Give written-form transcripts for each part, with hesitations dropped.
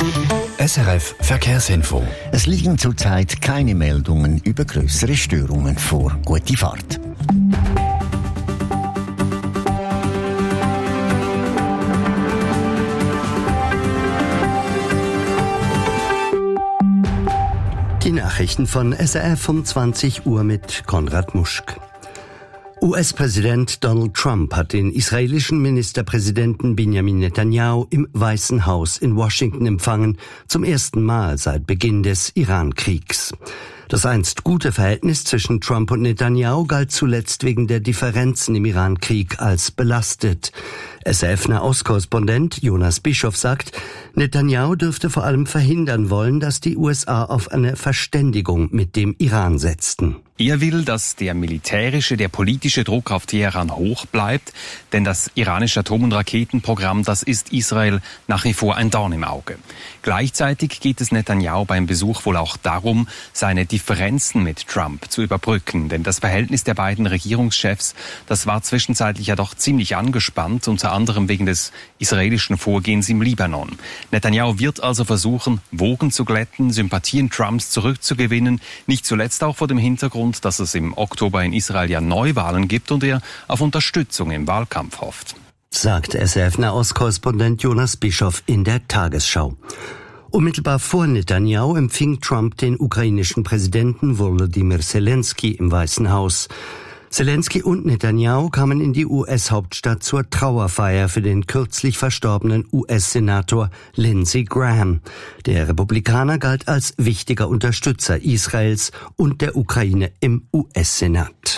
SRF Verkehrsinfo. Es liegen zurzeit keine Meldungen über größere Störungen vor. Gute Fahrt. Die Nachrichten von SRF um 20 Uhr mit Konrad Muschk. US-Präsident Donald Trump hat den israelischen Ministerpräsidenten Benjamin Netanyahu im Weißen Haus in Washington empfangen, zum ersten Mal seit Beginn des Iran-Kriegs. Das einst gute Verhältnis zwischen Trump und Netanyahu galt zuletzt wegen der Differenzen im Iran-Krieg als belastet. SRF-Nahostkorrespondent Jonas Bischof sagt, Netanyahu dürfte vor allem verhindern wollen, dass die USA auf eine Verständigung mit dem Iran setzten. Er will, dass der militärische, der politische Druck auf Teheran hoch bleibt, denn das iranische Atom- und Raketenprogramm, das ist Israel nach wie vor ein Dorn im Auge. Gleichzeitig geht es Netanyahu beim Besuch wohl auch darum, seine Differenzen mit Trump zu überbrücken, denn das Verhältnis der beiden Regierungschefs, das war zwischenzeitlich ja doch ziemlich angespannt, unter anderem wegen des israelischen Vorgehens im Libanon. Netanyahu wird also versuchen, Wogen zu glätten, Sympathien Trumps zurückzugewinnen, nicht zuletzt auch vor dem Hintergrund, dass es im Oktober in Israel ja Neuwahlen gibt und er auf Unterstützung im Wahlkampf hofft. Sagt SRF-Nahostkorrespondent Jonas Bischof in der Tagesschau. Unmittelbar vor Netanyahu empfing Trump den ukrainischen Präsidenten Volodymyr Zelensky im Weißen Haus. Zelensky und Netanyahu kamen in die US-Hauptstadt zur Trauerfeier für den kürzlich verstorbenen US-Senator Lindsey Graham. Der Republikaner galt als wichtiger Unterstützer Israels und der Ukraine im US-Senat.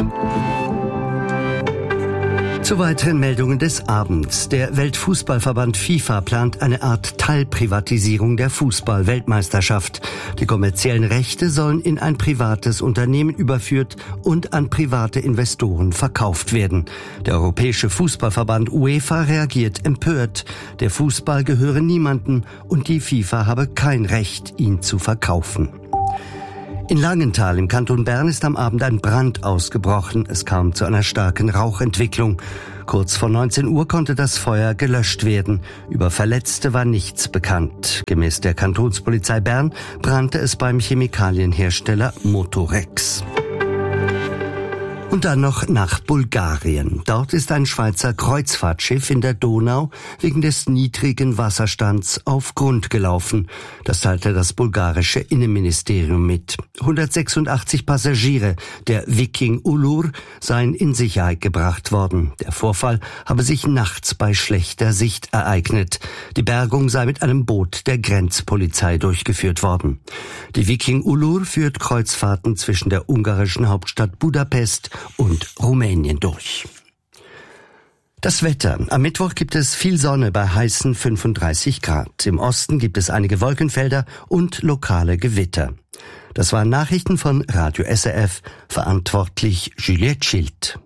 Zu weiteren Meldungen des Abends. Der Weltfußballverband FIFA plant eine Art Teilprivatisierung der Fußball-Weltmeisterschaft. Die kommerziellen Rechte sollen in ein privates Unternehmen überführt und an private Investoren verkauft werden. Der Europäische Fußballverband UEFA reagiert empört. Der Fußball gehöre niemandem und die FIFA habe kein Recht, ihn zu verkaufen. In Langenthal im Kanton Bern ist am Abend ein Brand ausgebrochen. Es kam zu einer starken Rauchentwicklung. Kurz vor 19 Uhr konnte das Feuer gelöscht werden. Über Verletzte war nichts bekannt. Gemäß der Kantonspolizei Bern brannte es beim Chemikalienhersteller Motorex. Und dann noch nach Bulgarien. Dort ist ein Schweizer Kreuzfahrtschiff in der Donau wegen des niedrigen Wasserstands auf Grund gelaufen. Das teilte das bulgarische Innenministerium mit. 186 Passagiere der Viking Ulur seien in Sicherheit gebracht worden. Der Vorfall habe sich nachts bei schlechter Sicht ereignet. Die Bergung sei mit einem Boot der Grenzpolizei durchgeführt worden. Die Viking Ulur führt Kreuzfahrten zwischen der ungarischen Hauptstadt Budapest und Rumänien durch. Das Wetter. Am Mittwoch gibt es viel Sonne bei heißen 35 Grad. Im Osten gibt es einige Wolkenfelder und lokale Gewitter. Das waren Nachrichten von Radio SRF, verantwortlich Juliette Schild.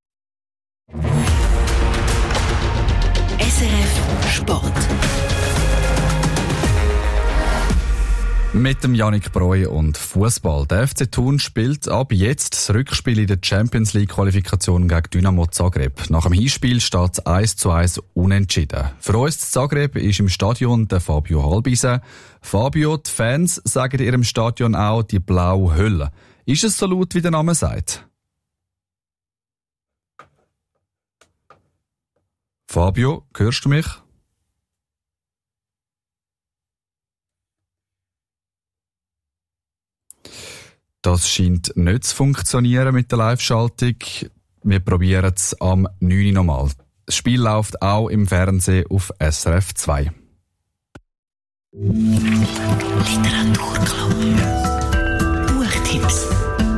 SRF Sport. Mit dem Yannick Breu und Fußball. Der FC Thun spielt ab jetzt das Rückspiel in der Champions League Qualifikation gegen Dynamo Zagreb. Nach dem Hinspiel steht es 1:1 unentschieden. Für uns in Zagreb ist im Stadion der Fabio Halbisen. Fabio, die Fans sagen in ihrem Stadion auch die blaue Hölle. Ist es so laut, wie der Name sagt? Fabio, hörst du mich? Das scheint nicht zu funktionieren mit der Live-Schaltung. Wir probieren es am 9. nochmal. Das Spiel läuft auch im Fernsehen auf SRF 2. Literaturclub. Buchtipps.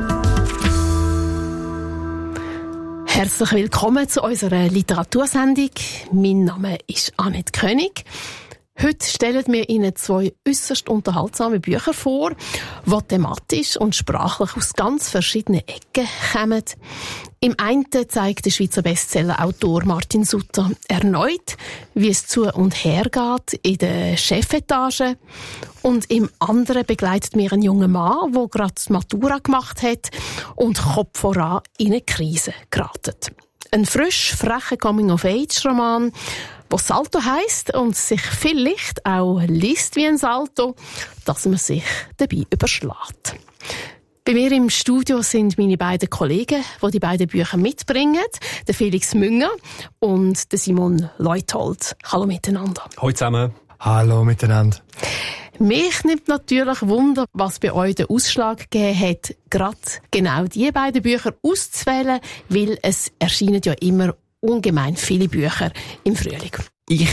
Herzlich willkommen zu unserer Literatursendung. Mein Name ist Annette König. Heute stellen wir Ihnen 2 äusserst unterhaltsame Bücher vor, die thematisch und sprachlich aus ganz verschiedenen Ecken kommen. Im einen zeigt der Schweizer Bestseller-Autor Martin Sutter erneut, wie es zu und her geht in der Chefetage. Und im anderen begleitet mir ein junger Mann, der gerade die Matura gemacht hat und Kopf voran in eine Krise geraten. Ein frisch, frecher Coming-of-Age-Roman, was Salto heisst und sich vielleicht auch liest wie ein Salto, dass man sich dabei überschlägt. Bei mir im Studio sind meine beiden Kollegen, die beiden Bücher mitbringen, der Felix Münger und der Simon Leuthold. Hallo miteinander. Hallo zusammen. Hallo miteinander. Mich nimmt natürlich Wunder, was bei euch den Ausschlag gegeben hat, gerade genau diese beiden Bücher auszuwählen, weil es erscheinen ja immer ungemein viele Bücher im Frühling. Ich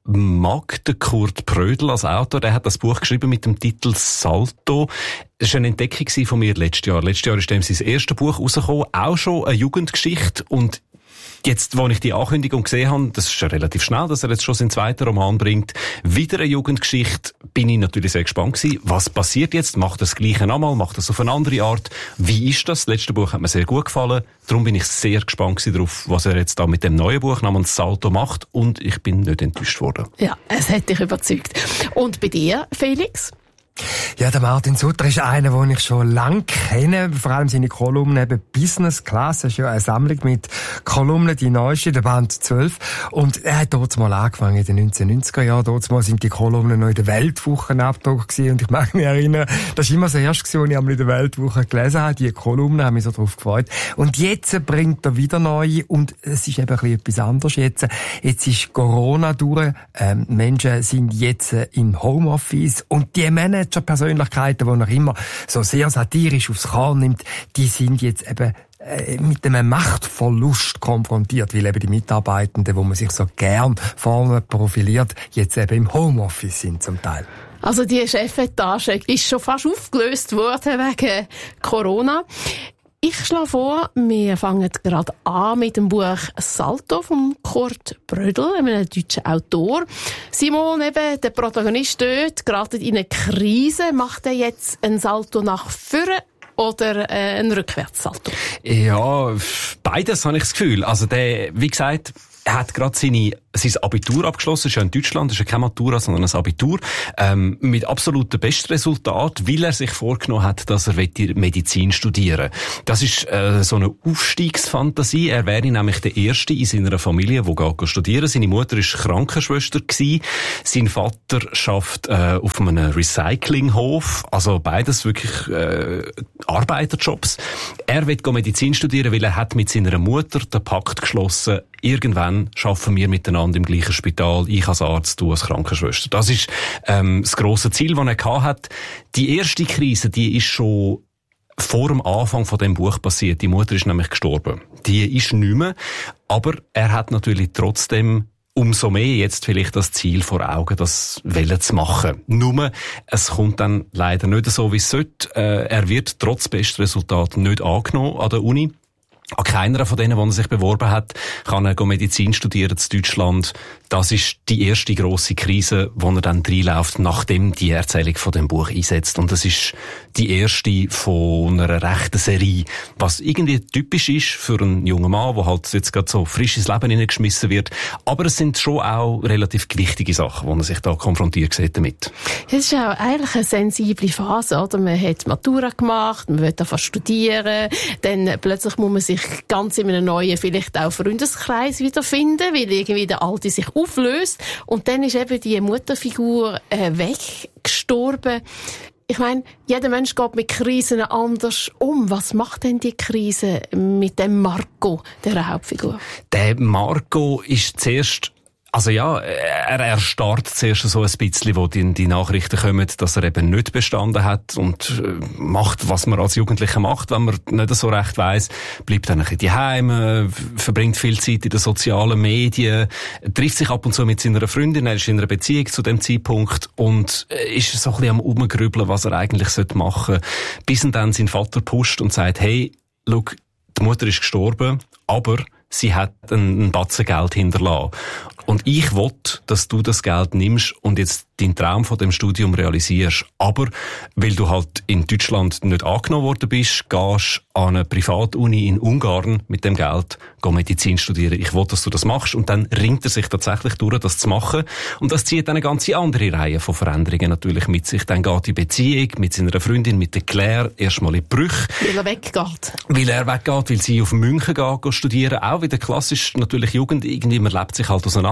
mag den Kurt Prödl als Autor. Der hat das Buch geschrieben mit dem Titel Salto. Das war eine Entdeckung von mir letztes Jahr. Letztes Jahr ist sein erstes Buch rausgekommen, auch schon eine Jugendgeschichte. Und jetzt, als ich die Ankündigung gesehen habe, das ist ja relativ schnell, dass er jetzt schon seinen zweiten Roman bringt, wieder eine Jugendgeschichte, bin ich natürlich sehr gespannt gewesen. Was passiert jetzt? Macht er das Gleiche nochmal? Macht er es auf eine andere Art? Wie ist das? Das letzte Buch hat mir sehr gut gefallen. Darum bin ich sehr gespannt darauf, was er jetzt da mit dem neuen Buch namens Salto macht. Und ich bin nicht enttäuscht worden. Ja, es hat dich überzeugt. Und bei dir, Felix? Ja, der Martin Sutter ist einer, den ich schon lange kenne, vor allem seine Kolumnen eben Business Class, das ist ja eine Sammlung mit Kolumnen, die neueste, der Band 12. Und er hat dort mal angefangen, in den 1990er Jahren, dort mal sind die Kolumnen noch in der Weltwoche abgedruckt gewesen. Und ich mag mich erinnern, das war immer das erste, was ich einmal in der Weltwoche gelesen habe, die Kolumnen, haben mich so drauf gefreut. Und jetzt bringt er wieder neue, und es ist eben ein bisschen etwas anderes jetzt. Jetzt ist Corona durch, Menschen sind jetzt im Homeoffice, und die Manager-Persönlichkeiten, die noch immer so sehr satirisch aufs Korn nimmt, die sind jetzt eben mit einem Machtverlust konfrontiert, weil eben die Mitarbeitenden, wo man sich so gern vorne profiliert, jetzt eben im Homeoffice sind zum Teil. Also die Chefetage ist schon fast aufgelöst worden wegen Corona. Ich schlage vor, wir fangen gerade an mit dem Buch Salto von Kurt Prödl, einem deutschen Autor. Simon, eben der Protagonist dort, gerade in einer Krise, macht er jetzt einen Salto nach vorne oder einen Rückwärtssalto? Ja, beides habe ich das Gefühl. Also wie gesagt, er hat gerade sein Abitur abgeschlossen, das ist ja in Deutschland, das ist ja keine Matura, sondern ein Abitur, mit absolutem Bestresultat, weil er sich vorgenommen hat, dass er Medizin studieren will. Das ist so eine Aufstiegsfantasie. Er wäre nämlich der Erste in seiner Familie, der studieren. Seine Mutter war Krankenschwester gewesen. Sein Vater arbeitet auf einem Recyclinghof, also beides wirklich Arbeiterjobs. Er will Medizin studieren, weil er hat mit seiner Mutter den Pakt geschlossen, irgendwann arbeiten wir miteinander im gleichen Spital, ich als Arzt, du als Krankenschwester. Das ist das grosse Ziel, das er hatte. Die erste Krise, die ist schon vor dem Anfang von dem Buch passiert. Die Mutter ist nämlich gestorben. Die ist nicht mehr, aber er hat natürlich trotzdem umso mehr jetzt vielleicht das Ziel vor Augen, das Wollen zu machen. Nur, es kommt dann leider nicht so, wie es sollte. Er wird trotz Bestresultat nicht angenommen an der Uni. An keiner von denen, die er sich beworben hat, kann er Medizin studieren in Deutschland. Das ist die erste grosse Krise, wo er dann reinläuft, nachdem die Erzählung von dem Buch einsetzt. Und das ist die erste von einer rechten Serie, was irgendwie typisch ist für einen jungen Mann, der halt jetzt gerade so frisch ins Leben hineingeschmissen wird. Aber es sind schon auch relativ gewichtige Sachen, wo er sich da konfrontiert sieht damit. Es ist ja eigentlich eine sensible Phase, oder? Man hat Matura gemacht, man will davon studieren, dann plötzlich muss man sich ganz in einem neuen, vielleicht auch Freundeskreis wiederfinden, weil irgendwie der Alte sich auflöst. Und dann ist eben die Mutterfigur weggestorben. Ich meine, jeder Mensch geht mit Krisen anders um. Was macht denn die Krise mit dem Marco, der Hauptfigur? Der Marco ist zuerst, also ja, er erstarrt zuerst so ein bisschen, wo die Nachrichten kommen, dass er eben nicht bestanden hat und macht, was man als Jugendlicher macht, wenn man nicht so recht weiss, bleibt dann ein bisschen daheim, verbringt viel Zeit in den sozialen Medien, trifft sich ab und zu mit seiner Freundin, er ist in einer Beziehung zu dem Zeitpunkt und ist so ein bisschen am Umgrübeln, was er eigentlich machen sollte, bis dann sein Vater pusht und sagt, hey, schau, die Mutter ist gestorben, aber sie hat einen Batzen Geld hinterlassen. Und ich will, dass du das Geld nimmst und jetzt deinen Traum von dem Studium realisierst. Aber, weil du halt in Deutschland nicht angenommen worden bist, gehst an eine Privatuni in Ungarn mit dem Geld, geh Medizin studieren. Ich will, dass du das machst. Und dann ringt er sich tatsächlich durch, das zu machen. Und das zieht eine ganze andere Reihe von Veränderungen natürlich mit sich. Dann geht die Beziehung mit seiner Freundin, mit der Claire, erstmal in Brüche. Weil er weggeht. Weil er weggeht, weil sie auf München geht studieren. Auch wieder klassisch natürlich Jugend. Irgendwie, man lebt sich halt auseinander.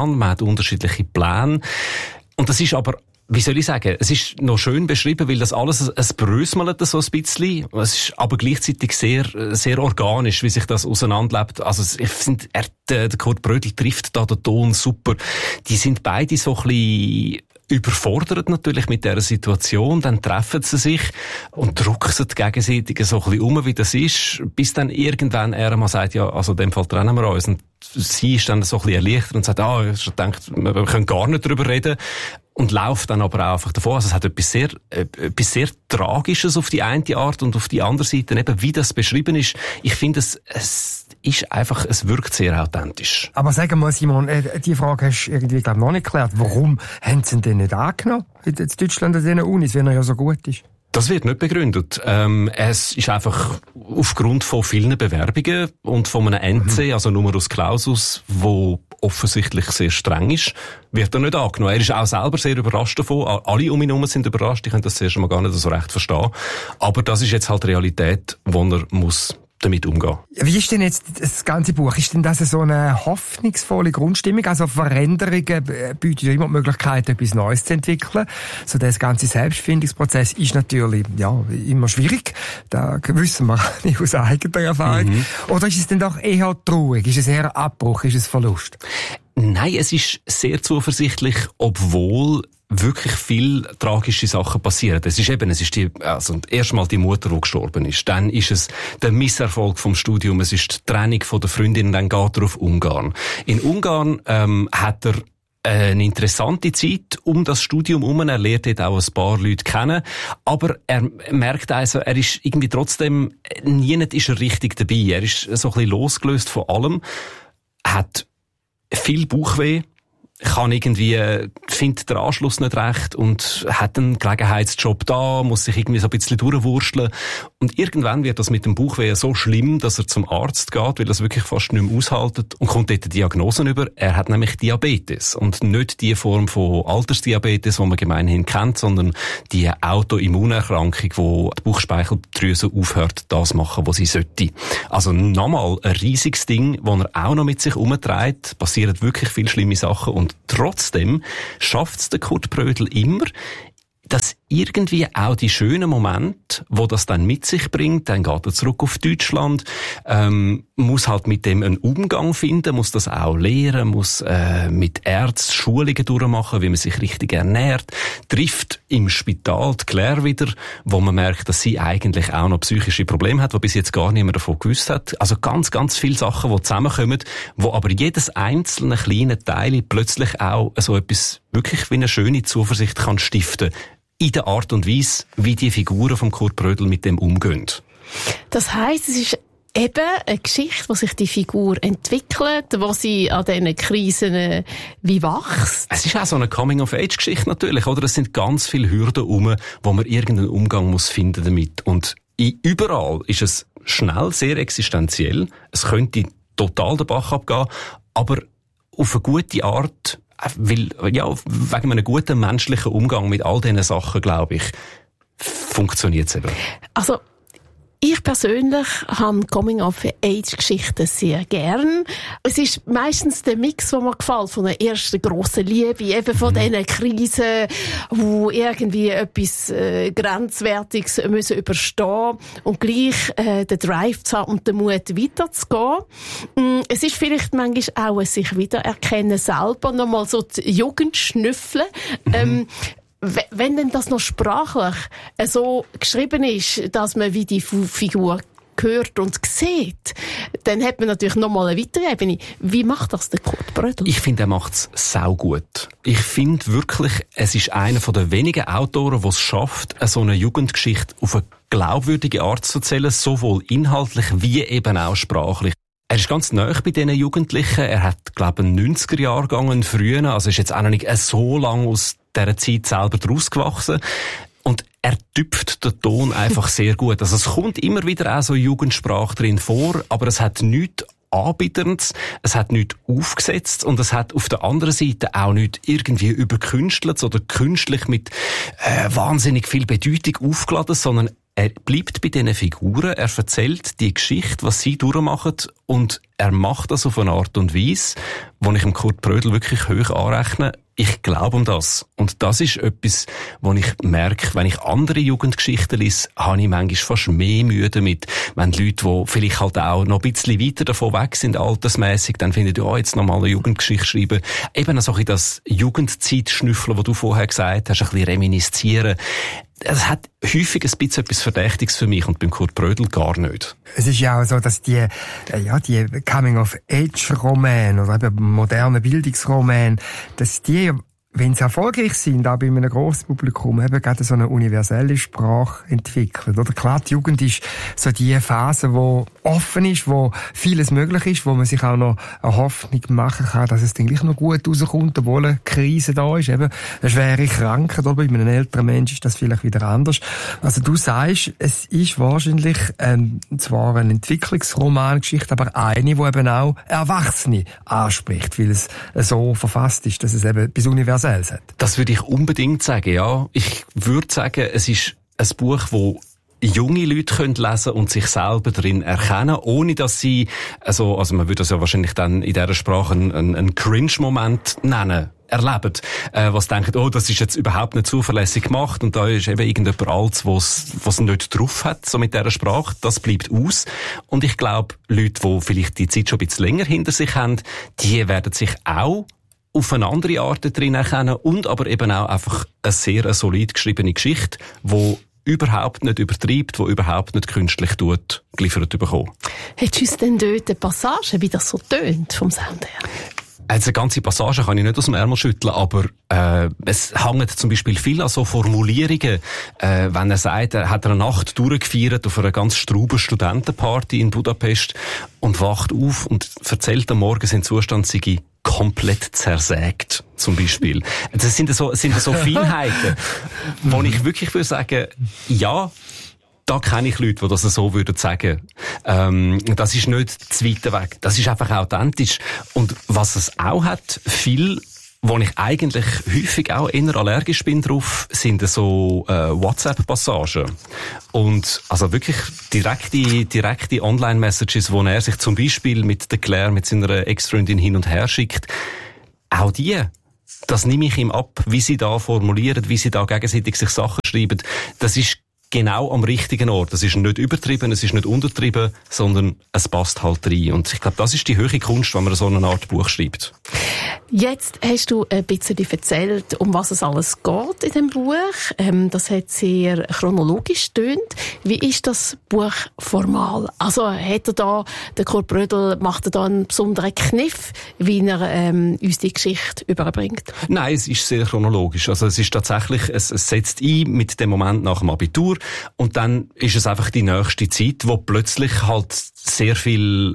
auseinander, man hat unterschiedliche Pläne. Und das ist aber, wie soll ich sagen, es ist noch schön beschrieben, weil das alles, es bröselt so ein bisschen. Es ist aber gleichzeitig sehr, sehr organisch, wie sich das auseinanderlebt. Also, ich finde, der Kurt Brödel trifft da den Ton super. Die sind beide so ein bisschen überfordert natürlich mit dieser Situation, dann treffen sie sich und drucksen gegenseitig so ein bisschen um, wie das ist, bis dann irgendwann er mal sagt, ja, also in dem Fall trennen wir uns. Und sie ist dann so ein bisschen erleichtert und sagt, ich denke, wir können gar nicht darüber reden. Und läuft dann aber auch einfach davon. Also es hat etwas sehr Tragisches auf die eine Art und auf die andere Seite, eben wie das beschrieben ist. Ich finde, es ist einfach, es wirkt sehr authentisch. Aber sag mal, Simon, die Frage hast du irgendwie, glaube ich, noch nicht geklärt. Warum haben sie ihn denn nicht angenommen in Deutschland an diesen Unis, wenn er ja so gut ist? Das wird nicht begründet. Es ist einfach aufgrund von vielen Bewerbungen und von einem NC, also Numerus Clausus, wo offensichtlich sehr streng ist, wird er nicht angenommen. Er ist auch selber sehr überrascht davon. Alle um ihn herum sind überrascht. Ich kann das zuerst mal gar nicht so recht verstehen. Aber das ist jetzt halt Realität, wo er muss damit umgehen. Wie ist denn jetzt das ganze Buch? Ist denn das so eine hoffnungsvolle Grundstimmung? Also Veränderungen bieten ja immer die Möglichkeit, etwas Neues zu entwickeln. So der ganze Selbstfindungsprozess ist natürlich immer schwierig. Da wissen wir nicht aus eigener Erfahrung. Oder ist es denn doch eher traurig? Ist es eher ein Abbruch? Ist es Verlust? Nein, es ist sehr zuversichtlich, obwohl wirklich viel tragische Sachen passieren. Es ist erstmal die Mutter, die gestorben ist. Dann ist es der Misserfolg vom Studium. Es ist die Trennung von der Freundin. Dann geht er auf Ungarn. In Ungarn hat er eine interessante Zeit um das Studium herum. Er lernt dort auch ein paar Leute kennen. Aber er merkt also, er ist irgendwie trotzdem, niemand ist er richtig dabei. Er ist so ein bisschen losgelöst von allem. Hat viel Bauchweh. Findet den Anschluss nicht recht und hat einen Gelegenheitsjob da, muss sich irgendwie so ein bisschen durchwursteln. Und irgendwann wird das mit dem Bauchweh so schlimm, dass er zum Arzt geht, weil er es wirklich fast nicht mehr aushaltet und kommt dort Diagnosen über. Er hat nämlich Diabetes. Und nicht die Form von Altersdiabetes, die man gemeinhin kennt, sondern die Autoimmunerkrankung, wo die Bauchspeicheldrüse aufhört, das machen, was sie sollte. Also nochmal ein riesiges Ding, das er auch noch mit sich umträgt. Passieren wirklich viele schlimme Sachen und trotzdem schafft es der Kurt Brödel immer, dass irgendwie auch die schönen Momente, wo das dann mit sich bringt, dann geht er zurück auf Deutschland, muss halt mit dem einen Umgang finden, muss das auch lernen, muss mit Ärzten Schulungen durchmachen, wie man sich richtig ernährt, trifft im Spital die Claire wieder, wo man merkt, dass sie eigentlich auch noch psychische Probleme hat, die bis jetzt gar niemand davon gewusst hat. Also ganz, ganz viele Sachen, die zusammenkommen, wo aber jedes einzelne kleine Teil plötzlich auch so etwas wirklich wie eine schöne Zuversicht kann stiften, in der Art und Weise, wie die Figuren vom Kurt Brödel mit dem umgehen. Das heisst, es ist eben eine Geschichte, wo sich die Figur entwickelt, wo sie an diesen Krisen wie wächst. Es ist auch so eine Coming-of-Age-Geschichte natürlich, oder? Es sind ganz viele Hürden wo man irgendeinen Umgang muss finden damit. Und überall ist es schnell sehr existenziell. Es könnte total den Bach abgehen, aber auf eine gute Art, weil, wegen einem guten menschlichen Umgang mit all diesen Sachen, glaube ich, funktioniert es eben. Also, ich persönlich habe Coming-of-Age-Geschichten sehr gern. Es ist meistens der Mix, der mir gefällt, von der ersten grossen Liebe, eben von diesen Krisen, wo irgendwie etwas Grenzwertiges müssen überstehen und gleich den Drive zu haben und den Mut weiterzugehen. Es ist vielleicht manchmal auch ein sich wiedererkennen selber, nochmal so die Jugend schnüffeln. Wenn denn das noch sprachlich so geschrieben ist, dass man wie die Figur hört und sieht, dann hat man natürlich noch mal eine weitere Ebene. Wie macht das der Kurt Brödel? Ich finde, er macht es saugut. Ich finde wirklich, es ist einer der wenigen Autoren, der es schafft, so eine Jugendgeschichte auf eine glaubwürdige Art zu erzählen, sowohl inhaltlich wie eben auch sprachlich. Er ist ganz nahe bei diesen Jugendlichen. Er hat, glaube ich, einen 90er-Jahrgang früher, also ist jetzt auch noch nicht so lange aus dieser Zeit selber draus gewachsen. Und er tüpft den Ton einfach sehr gut. Also es kommt immer wieder auch so Jugendsprache drin vor, aber es hat nichts Anbietendes, es hat nichts aufgesetzt und es hat auf der anderen Seite auch nichts irgendwie überkünstelt oder künstlich mit wahnsinnig viel Bedeutung aufgeladen, sondern er bleibt bei diesen Figuren, er erzählt die Geschichte, was sie durchmachen, und er macht das auf eine Art und Weise, wo ich dem Kurt Brödel wirklich hoch anrechne. Ich glaube um das. Und das ist etwas, wo ich merke, wenn ich andere Jugendgeschichten lese, habe ich manchmal fast mehr Mühe damit. Wenn die Leute, die vielleicht halt auch noch ein bisschen weiter davon weg sind, altersmässig, dann finden die, jetzt nochmal eine Jugendgeschichte schreiben. Eben so das Jugendzeitschnüffeln, das du vorher gesagt hast, ein bisschen reminiszieren. Es hat häufig ein bisschen etwas Verdächtiges für mich und beim Kurt Brödel gar nicht. Es ist ja auch so, dass die Coming-of-Age-Romane oder eben moderne Bildungsromane, dass die, wenn sie erfolgreich sind, auch bei einem grossen Publikum, eben gerade so eine universelle Sprache entwickeln. Oder klar, die Jugend ist so die Phase, wo offen ist, wo vieles möglich ist, wo man sich auch noch eine Hoffnung machen kann, dass es dann gleich noch gut rauskommt, obwohl eine Krise da ist. Eben eine schwere Krankheit, oder bei einem älteren Mensch ist das vielleicht wieder anders. Also du sagst, es ist wahrscheinlich zwar eine Entwicklungsromangeschichte, aber eine, die eben auch Erwachsene anspricht, weil es so verfasst ist, dass es eben bis universell hat. Das würde ich unbedingt sagen, ja. Ich würde sagen, es ist ein Buch, wo junge Leute können lesen und sich selber darin erkennen, ohne dass sie, also man würde das ja wahrscheinlich dann in dieser Sprache einen Cringe-Moment nennen, erleben, was denken, das ist jetzt überhaupt nicht zuverlässig gemacht und da ist eben irgendjemand Altes, was nicht drauf hat, so mit dieser Sprache, das bleibt aus. Und ich glaube, Leute, die vielleicht die Zeit schon ein bisschen länger hinter sich haben, die werden sich auch auf eine andere Art drin erkennen und aber eben auch einfach eine sehr solid geschriebene Geschichte, die überhaupt nicht übertreibt, die überhaupt nicht künstlich geliefert bekommen. Hättest du uns denn dort eine Passage, wie das so tönt vom Sound her? Also eine ganze Passage kann ich nicht aus dem Ärmel schütteln, aber es hängt zum Beispiel viel an so Formulierungen. Wenn er sagt, er hat eine Nacht durchgefeiert auf einer ganz strauben Studentenparty in Budapest und wacht auf und erzählt am Morgen, sein Zustand sei komplett zersägt, zum Beispiel. Das sind so Feinheiten, wo ich wirklich würde sagen, ja, da kenne ich Leute, die das so würden sagen. Das ist nicht zu weit weg. Das ist einfach authentisch. Und was es auch hat, viel, wo ich eigentlich häufig auch eher allergisch bin drauf, sind so WhatsApp-Passagen. Und also wirklich direkte Online-Messages, wo er sich zum Beispiel mit der Claire, mit seiner Ex-Freundin hin und her schickt. Auch das nehme ich ihm ab, wie sie da formulieren, wie sie da gegenseitig sich Sachen schreiben. Das ist genau am richtigen Ort. Es ist nicht übertrieben, es ist nicht untertrieben, sondern es passt halt rein. Und ich glaube, das ist die höhere Kunst, wenn man so eine Art Buch schreibt. Jetzt hast du ein bisschen erzählt, um was es alles geht in dem Buch. Das hat sehr chronologisch getönt. Wie ist das Buch formal? Also hat er da, der Kurt Brödel, macht er da einen besonderen Kniff, wie er uns die Geschichte überbringt? Nein, es ist sehr chronologisch. Also es ist tatsächlich, es setzt ein mit dem Moment nach dem Abitur und dann ist es einfach die nächste Zeit, wo plötzlich halt sehr viel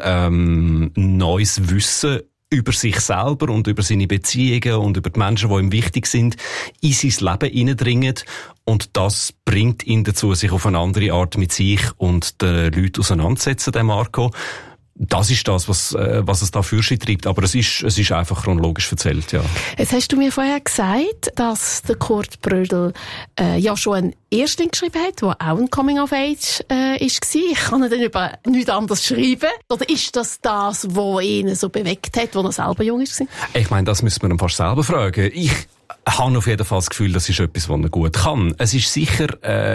neues Wissen über sich selber und über seine Beziehungen und über die Menschen, die ihm wichtig sind, in sein Leben hineindringen. Und das bringt ihn dazu, sich auf eine andere Art mit sich und den Leuten auseinanderzusetzen, der Marco. Das ist das, was es da für sich treibt. Aber es ist einfach chronologisch erzählt, ja. Jetzt hast du mir vorher gesagt, dass der Kurt Brödel ja schon einen Erstling geschrieben hat, der auch ein Coming-of-Age war. Ich kann ihn dann über nichts anderes schreiben. Oder ist das, was ihn so bewegt hat, als er selber jung war? Ich meine, das müssen wir ihn fast selber fragen. Ich habe auf jeden Fall das Gefühl, das ist etwas, was er gut kann. Es ist sicher,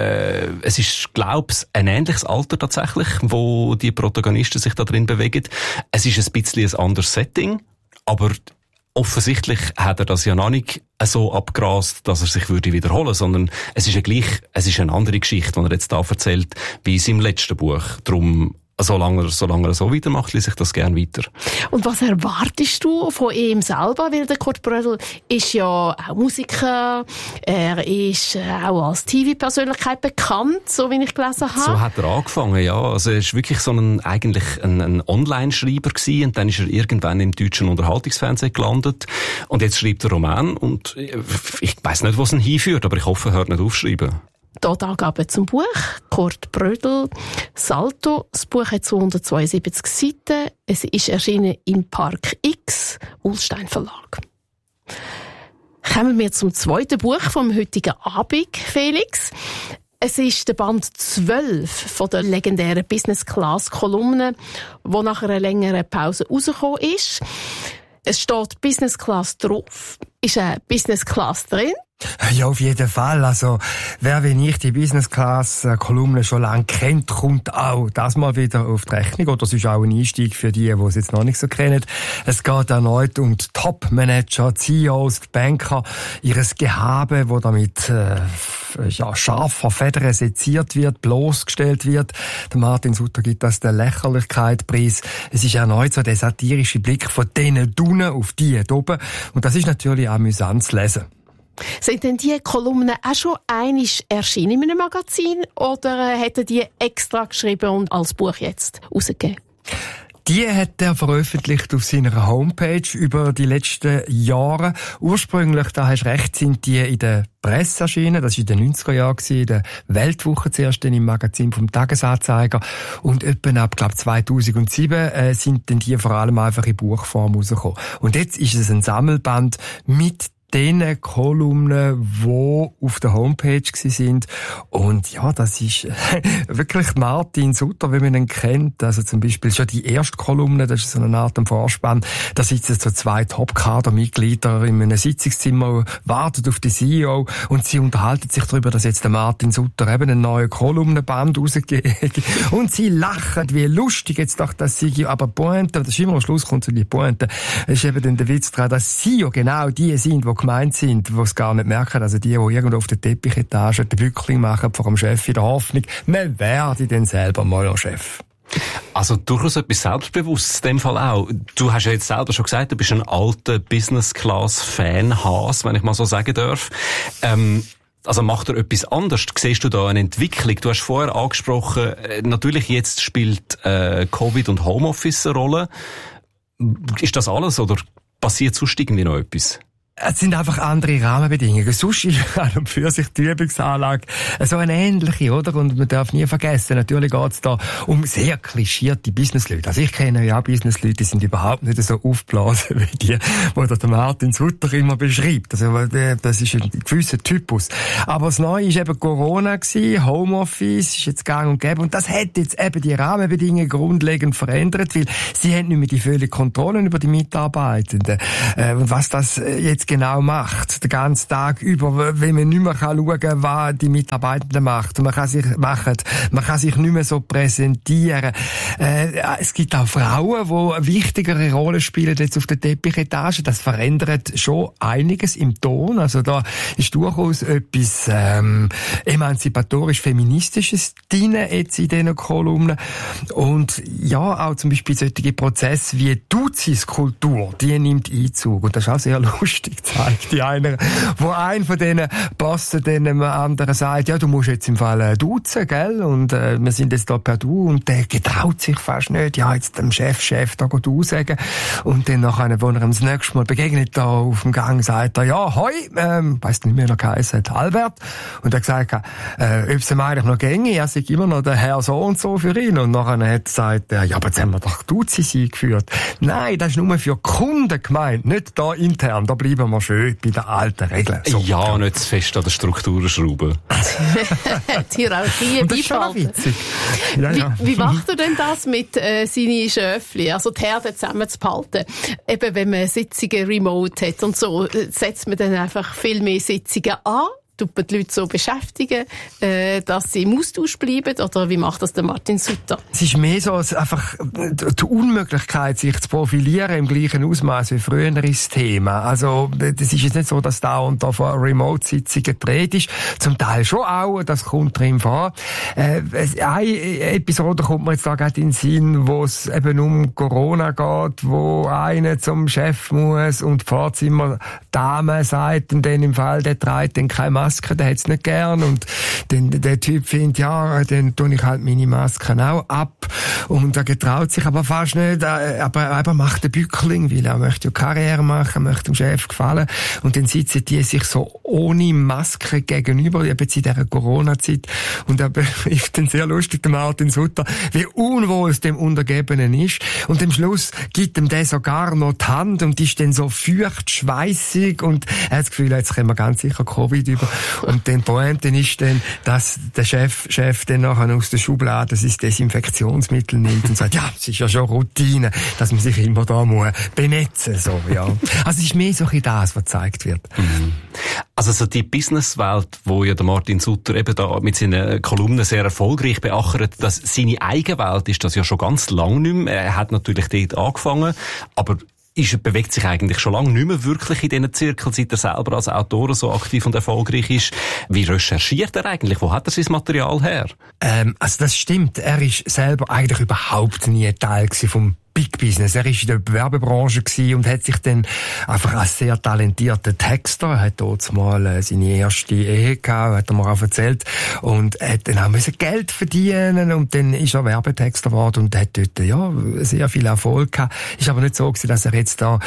glaub's, ein ähnliches Alter tatsächlich, wo die Protagonisten sich da drin bewegen. Es ist ein bisschen ein anderes Setting, aber offensichtlich hat er das ja noch nicht so abgrast, dass er sich würde wiederholen, sondern es ist eine andere Geschichte, die er jetzt da erzählt, wie in seinem letzten Buch. Darum, solange er so weitermacht, lese ich das gerne weiter. Und was erwartest du von ihm selber? Weil der Kurt Brödel ist ja auch Musiker, er ist auch als TV-Persönlichkeit bekannt, so wie ich gelesen habe. So hat er angefangen, ja. Also er ist wirklich eigentlich ein Online-Schreiber gewesen und dann ist er irgendwann im deutschen Unterhaltungsfernsehen gelandet und jetzt schreibt er Roman und ich weiss nicht, wo es ihn hinführt, aber ich hoffe, er hört nicht aufschreiben. Dort Angaben zum Buch. Kurt Brödel, Salto. Das Buch hat 272 Seiten. Es ist erschienen im Park X, Ullstein Verlag. Kommen wir zum zweiten Buch vom heutigen Abend, Felix. Es ist der Band 12 von der legendären Business-Class-Kolumne, die nach einer längeren Pause rausgekommen ist. Es steht Business Class drauf. Ist eine Business Class drin? Ja, auf jeden Fall. Also, wer wie ich die Business Class Kolumne schon lange kennt, kommt auch das mal wieder auf die Rechnung. Oder es ist auch ein Einstieg für die es jetzt noch nicht so kennen. Es geht erneut um die Top-Manager, CEOs, die Banker, ihres Gehabe, wo damit scharfer Federn seziert wird, bloßgestellt wird. Der Martin Sutter gibt das den Lächerlichkeitspreis. Es ist erneut so der satirische Blick von denen unten auf die oben. Und das ist natürlich amüsant zu lesen. Sind denn die Kolumnen auch schon einmal erschienen in einem Magazin oder hätten die extra geschrieben und als Buch jetzt rausgegeben? Die hat er veröffentlicht auf seiner Homepage über die letzten Jahre. Ursprünglich, da hast du recht, sind die in der Presse erschienen. Das war in den 90er Jahren, in der Weltwoche zuerst, dann im Magazin vom Tagesanzeiger. Und etwa ab, 2007 sind dann die vor allem einfach in Buchform rausgekommen. Und jetzt ist es ein Sammelband mit den Kolumnen, die auf der Homepage sind. Und ja, das ist wirklich Martin Sutter, wie man ihn kennt. Also zum Beispiel schon die erste Kolumne, das ist so eine Art Vorspann. Da sitzen so 2 Top-Kader-Mitglieder in einem Sitzungszimmer, warten auf die CEO und sie unterhalten sich darüber, dass jetzt der Martin Sutter eben einen neuen Kolumnenband rausgeht. Und sie lachen, wie lustig jetzt doch das sei. Aber Pointe, das ist immer am Schluss kommt so die Pointe, das ist eben dann der Witz daran, dass sie ja genau die sind, die gemeint sind, die es gar nicht merken. Also die irgendwo auf der Teppichetage den Bückling machen vor dem Chef in der Hoffnung, man werde dann selber mal der Chef. Also durchaus etwas Selbstbewusstes in dem Fall auch. Du hast ja jetzt selber schon gesagt, du bist ein alter Business-Class-Fan-Has, wenn ich mal so sagen darf. Also macht er etwas anderes? Siehst du da eine Entwicklung? Du hast vorher angesprochen, natürlich jetzt spielt Covid und Homeoffice eine Rolle. Ist das alles oder passiert sonst irgendwie noch etwas? Es sind einfach andere Rahmenbedingungen. Sonst ist an und für sich die Übungsanlage so eine ähnliche, oder? Und man darf nie vergessen, natürlich geht es da um sehr klischierte Businessleute. Also ich kenne ja Businessleute, die sind überhaupt nicht so aufgeblasen wie die der Martin Sutter immer beschreibt. Also das ist ein gewisser Typus. Aber das Neue ist eben Corona gewesen, Homeoffice ist jetzt gang und gäbe. Und das hat jetzt eben die Rahmenbedingungen grundlegend verändert, weil sie haben nicht mehr die völlige Kontrolle über die Mitarbeitenden. Und was das jetzt genau macht, den ganzen Tag über, wenn man nicht mehr schauen kann, was die Mitarbeitenden macht. Und man kann sich nicht mehr so präsentieren. Es gibt auch Frauen, die eine wichtigere Rolle spielen jetzt auf der Teppichetage. Das verändert schon einiges im Ton. Also da ist durchaus etwas emanzipatorisch-feministisches drin jetzt in diesen Kolumnen. Und ja, auch zum Beispiel solche Prozesse wie Duzis-Kultur, die nimmt Einzug. Und das ist auch sehr lustig, zeigt die einer, wo ein von denen Bossen dem anderen sagt, ja, du musst jetzt im Fall duzen, gell? Und wir sind jetzt da per Du und der getraut sich fast nicht, ja, jetzt dem Chef da du sagen. Und dann nachher, wo er ihm das nächste Mal begegnet, da auf dem Gang, sagt er, ja, hoi, weiss nicht mehr, wie er geheißen hat, Albert. Und er gesagt, ob es ihm eigentlich noch ginge, er sei immer noch der Herr so und so für ihn. Und nachher hat er gesagt, ja, aber jetzt haben wir doch Duzis eingeführt. Nein, das ist nur für Kunden gemeint, nicht da intern, da bleiben wir schön bei den alten Regeln. So. Ja, nicht zu fest an der Struktur schrauben. Die Hierarchie beibehalten. Ja. Wie macht er denn das mit seinen Schöfli, also die Herde zusammenzuhalten? Eben, wenn man Sitzungen remote hat und so, setzt man dann einfach viel mehr Sitzungen an? Tut man die Leute so beschäftigen, dass sie im Austausch bleiben? Oder wie macht das der Martin Sutter? Es ist mehr so einfach die Unmöglichkeit, sich zu profilieren im gleichen Ausmaß wie früher ist das Thema. Also, das ist jetzt nicht so, dass da und da vor Remote-Sitzungen gedreht ist. Zum Teil schon auch, das kommt drin vor. Eine Episode kommt mir jetzt da gerade in den Sinn, wo es eben um Corona geht, wo einer zum Chef muss und die Vorzimmerdame sagt und dann im Fall, der trägt dann keine Maske, der hat's nicht gern und dann der Typ findet, ja, dann tue ich halt meine Masken auch ab und er getraut sich aber fast nicht, aber macht den Bückling, weil er möchte ja Karriere machen, möchte dem Chef gefallen und dann sitzen die sich so ohne Maske gegenüber, eben in dieser Corona-Zeit und er beschreibt dann sehr lustig, der Martin Sutter, wie unwohl es dem Untergebenen ist und am Schluss gibt ihm der sogar noch die Hand und ist dann so feucht, schweissig und er hat das Gefühl, jetzt können wir ganz sicher Covid über. Und den Pointen ist dann, dass der Chef dann nachher aus der Schublade das Desinfektionsmittel nimmt und sagt, ja, es ist ja schon Routine, dass man sich immer da muss benetzen, so, ja. Also es ist mehr so ein das, was gezeigt wird. Also so die Businesswelt, wo ja der Martin Sutter eben da mit seinen Kolumnen sehr erfolgreich beachert, dass seine Eigenwelt ist das ja schon ganz lang nicht mehr. Er hat natürlich dort angefangen, aber bewegt sich eigentlich schon lange nicht mehr wirklich in diesen Zirkeln, seit er selber als Autor so aktiv und erfolgreich ist. Wie recherchiert er eigentlich? Wo hat er sein Material her? Also das stimmt. Er ist selber eigentlich überhaupt nie Teil vom Big Business. Er war in der Werbebranche und hat sich dann einfach als sehr talentierter Texter, er hat dort mal seine erste Ehe gehabt, hat er mir auch erzählt, und hat dann auch Geld verdienen, und dann ist er Werbetexter geworden und hat dort, ja, sehr viel Erfolg gehabt. Ist aber nicht so gewesen, dass er jetzt da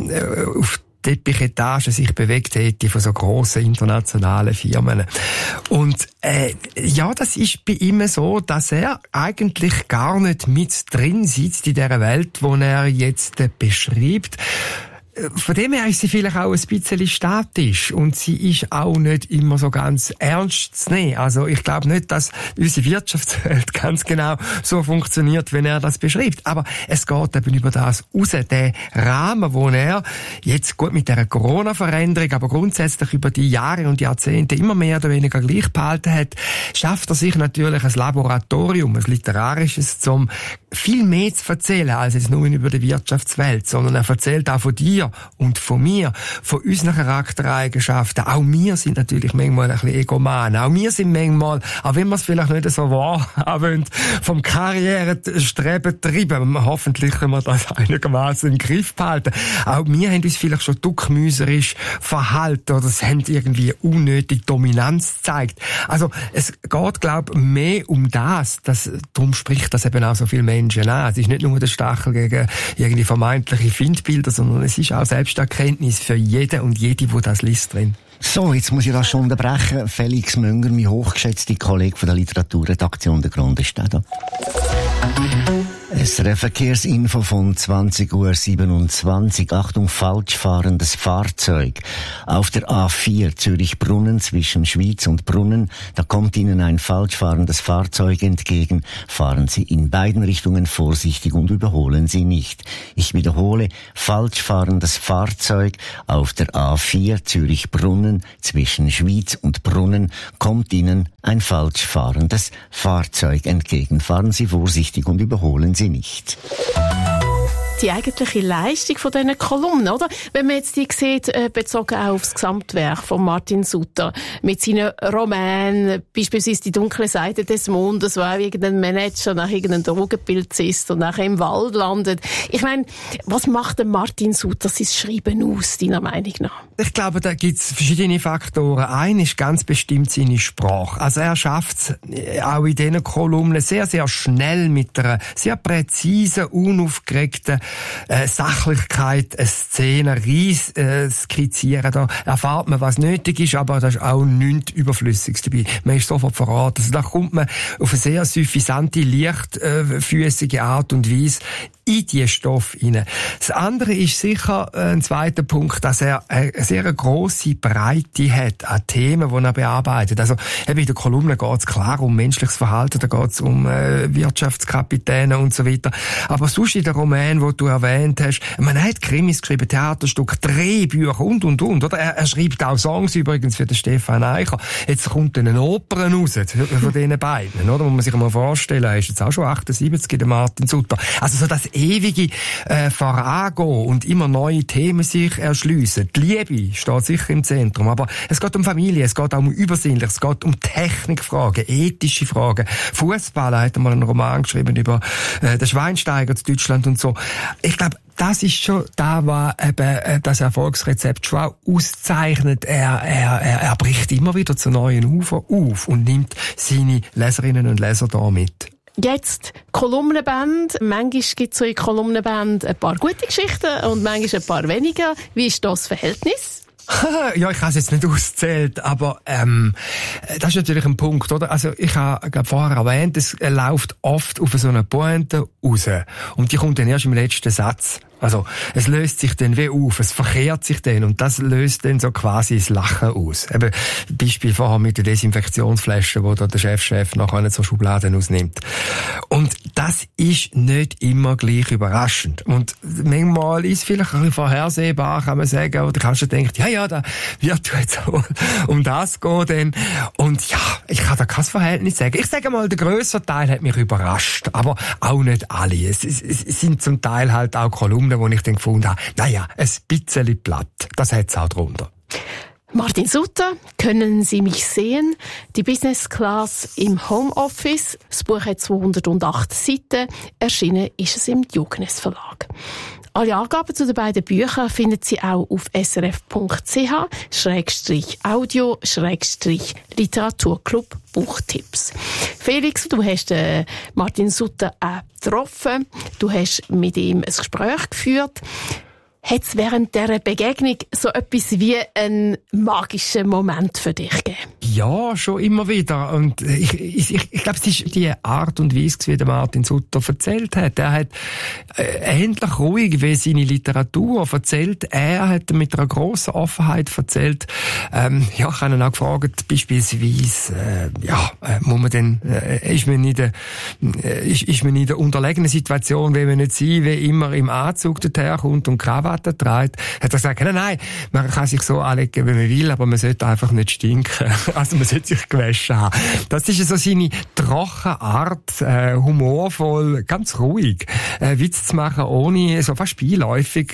auf Teppichetage sich bewegt hätte von so grossen internationalen Firmen. Und ja, das ist bei ihm so, dass er eigentlich gar nicht mit drin sitzt in dieser Welt, die er jetzt beschreibt. Von dem her ist sie vielleicht auch ein bisschen statisch und sie ist auch nicht immer so ganz ernst zu nehmen. Also ich glaube nicht, dass unsere Wirtschaftswelt ganz genau so funktioniert, wenn er das beschreibt. Aber es geht eben über das raus, den Rahmen, wo er jetzt gut mit der Corona-Veränderung, aber grundsätzlich über die Jahre und Jahrzehnte immer mehr oder weniger gleich behalten hat, schafft er sich natürlich ein Laboratorium, ein literarisches, um viel mehr zu erzählen als jetzt nur über die Wirtschaftswelt, sondern er erzählt auch von dir und von mir, von unseren Charaktereigenschaften. Auch wir sind natürlich manchmal ein bisschen egoman. Auch wir sind manchmal, auch wenn wir es vielleicht nicht so wahrhaben, vom Karrierestreben treiben. Hoffentlich können wir das einigermaßen im Griff behalten. Auch wir haben uns vielleicht schon duckmüserisch verhalten oder es haben irgendwie unnötig Dominanz gezeigt. Also es geht, glaube ich, mehr um das. Darum spricht das eben auch so viele Menschen an. Es ist nicht nur der Stachel gegen irgendwie vermeintliche Findbilder, sondern es ist auch Selbsterkenntnis für jeden und jede, die das liest, drin. So, jetzt muss ich das schon unterbrechen. Felix Münger, mein hochgeschätzter Kollege von der Literaturredaktion der Grundestelle. Eine Verkehrsinfo von 20:27 Uhr. Achtung, falsch fahrendes Fahrzeug. Auf der A4 Zürich-Brunnen zwischen Schwyz und Brunnen, da kommt Ihnen ein falsch fahrendes Fahrzeug entgegen. Fahren Sie in beiden Richtungen vorsichtig und überholen Sie nicht. Ich wiederhole, falsch fahrendes Fahrzeug auf der A4 Zürich-Brunnen zwischen Schwyz und Brunnen, kommt Ihnen ein falsch fahrendes Fahrzeug entgegen. Fahren Sie vorsichtig und überholen Sie nicht. Die eigentliche Leistung von diesen Kolumnen, oder? Wenn man jetzt die sieht, bezogen auch auf das Gesamtwerk von Martin Sutter, mit seinen Romanen, beispielsweise «Die dunkle Seite des Mondes», wo auch irgendein Manager nach irgendeinem Drogenpilz ist und nachher im Wald landet. Ich meine, was macht denn Martin Sutter sein Schreiben aus, deiner Meinung nach? Ich glaube, da gibt's verschiedene Faktoren. Ein ist ganz bestimmt seine Sprache. Also er schafft es auch in diesen Kolumnen sehr, sehr schnell mit einer sehr präzisen, unaufgeregten Sachlichkeit, eine Szene skizzieren. Da erfahrt man, was nötig ist, aber da ist auch nichts Überflüssiges dabei. Man ist sofort verraten. Also da kommt man auf eine sehr suffisante, leichtfüßige Art und Weise in die Stoffe hinein. Das andere ist sicher ein zweiter Punkt, dass er eine sehr grosse Breite hat an Themen, die er bearbeitet. Also eben in der Kolumne geht es klar um menschliches Verhalten, da geht es um Wirtschaftskapitäne und so weiter. Aber sonst in den Romanen, die du erwähnt hast, man hat Krimis geschrieben, Theaterstücke, Drehbücher und. Oder? Er schreibt auch Songs übrigens für den Stefan Eicher. Jetzt kommt eine Oper raus von diesen beiden, oder? Muss man sich mal vorstellen, er ist jetzt auch schon 78, der Martin Sutter. Also so das ewige Vorangehen und immer neue Themen sich erschliessen. Die Liebe steht sicher im Zentrum, aber es geht um Familie, es geht auch um Übersinnliches, es geht um Technikfragen, ethische Fragen. Fußballer hat einmal einen Roman geschrieben über den Schweinsteiger zu Deutschland und so. Ich glaube, das ist schon da, was eben das Erfolgsrezept schon auch auszeichnet. Er bricht immer wieder zu neuen Ufern auf und nimmt seine Leserinnen und Leser da mit. Jetzt Kolumnenband. Manchmal gibt es so in Kolumnenband ein paar gute Geschichten und manchmal ein paar weniger. Wie ist das Verhältnis? Ja, ich habe es jetzt nicht ausgezählt, aber das ist natürlich ein Punkt, oder? Also ich habe vorher erwähnt, es läuft oft auf so eine Pointe raus und die kommt dann erst im letzten Satz Also, es löst sich dann wie auf, es verkehrt sich dann und das löst dann so quasi das Lachen aus. Eben, Beispiel vorher mit der Desinfektionsflasche, wo da der Chef nachher so Schubladen ausnimmt. Und das ist nicht immer gleich überraschend. Und manchmal ist es vielleicht ein bisschen vorhersehbar, kann man sagen, oder kannst du denken, ja, da wird jetzt um das gehen dann. Und ja, ich kann da kein Verhältnis sagen. Ich sage mal, der grösste Teil hat mich überrascht, aber auch nicht alle. Es sind zum Teil halt auch Kolumnen, wo ich dann gefunden habe, naja, ein bisschen platt. Das hat es auch drunter. Martin Sutter, können Sie mich sehen? Die Business Class im Homeoffice. Das Buch hat 208 Seiten. Erschienen ist es im Diogenes Verlag. Alle Angaben zu den beiden Büchern finden Sie auch auf srf.ch/audio/Literaturclub Buchtipps. Felix, du hast Martin Sutter auch getroffen. Du hast mit ihm ein Gespräch geführt. Hat es während dieser Begegnung so etwas wie einen magischen Moment für dich gegeben? Ja, schon immer wieder. Und ich glaube, es ist die Art und Weise, wie der Martin Sutter erzählt hat. Er hat ähnlich ruhig wie seine Literatur erzählt. Er hat mit einer grossen Offenheit erzählt. Ich habe ihn auch gefragt, beispielsweise, muss man denn, ist man in der unterlegenen Situation, will man nicht sein, wie immer im Anzug dorthin und Krawatte trägt, hat er gesagt, nein, man kann sich so anlegen, wie man will, aber man sollte einfach nicht stinken. Also man sollte sich gewaschen haben. Das ist so seine trockene Art, humorvoll, ganz ruhig, Witz zu machen, ohne, so fast beiläufig,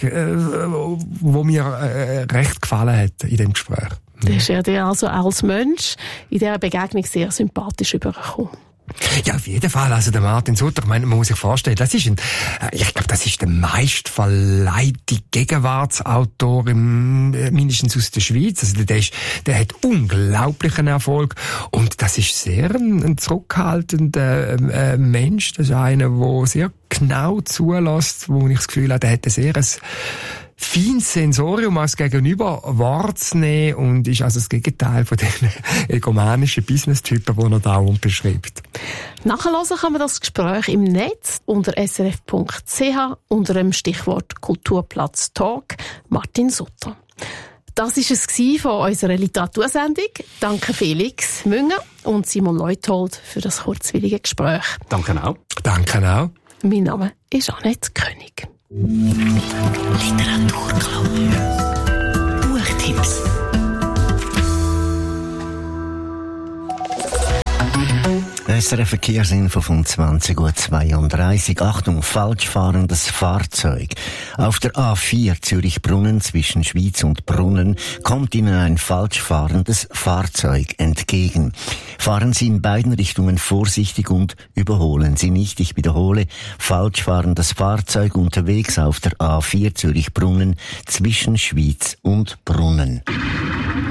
wo mir recht gefallen hat in dem Gespräch. Das ist ja dir also als Mensch in dieser Begegnung sehr sympathisch übergekommen. Ja, auf jeden Fall. Also der Martin Sutter, ich meine, man muss sich vorstellen, das ist das ist der meistverleihte Gegenwartsautor mindestens aus der Schweiz. Also der hat unglaublichen Erfolg und das ist sehr ein zurückhaltender Mensch. Das ist einer, der sehr genau zulässt, wo ich das Gefühl habe, der hat ein sehr feines Sensorium als Gegenüber wahrzunehmen und ist also das Gegenteil von den egomanischen Business-Typen, die er dauernd beschreibt. Nachhören kann man das Gespräch im Netz unter srf.ch unter dem Stichwort Kulturplatz Talk Martin Sutter. Das war es von unserer Literatursendung. Danke Felix Münger und Simon Leuthold für das kurzwillige Gespräch. Danke auch. Danke auch. Mein Name ist Annette König. Literaturclub. Buchtipps. SRF Verkehrsinfo von 20:32 Uhr. Achtung, falsch fahrendes Fahrzeug. Auf der A4 Zürich-Brunnen zwischen Schwyz und Brunnen kommt Ihnen ein falsch fahrendes Fahrzeug entgegen. Fahren Sie in beiden Richtungen vorsichtig und überholen Sie nicht. Ich wiederhole, falsch fahrendes Fahrzeug unterwegs auf der A4 Zürich-Brunnen zwischen Schwyz und Brunnen.